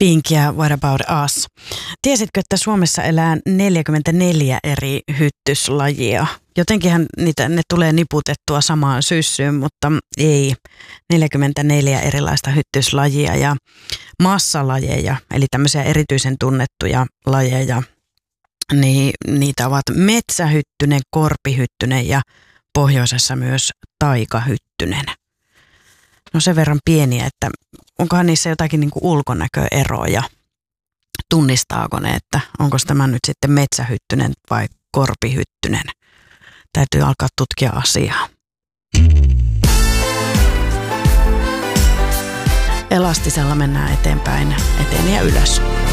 Pink ja What About Us. Tiesitkö, että Suomessa elää 44 eri hyttyslajia? Jotenkinhan ne tulee niputettua samaan syssyyn, mutta ei. 44 erilaista hyttyslajia ja massalajeja, eli tämmöisiä erityisen tunnettuja lajeja. Niin, niitä ovat metsähyttynen, korpihyttynen ja pohjoisessa myös taikahyttynen. No sen verran pieniä, että onkohan niissä jotakin niin kuin ulkonäköeroja? Tunnistaako ne, että onko tämä nyt sitten metsähyttynen vai korpihyttynen? Täytyy alkaa tutkia asiaa. Elastisella mennään eteenpäin, eteen ja ylös.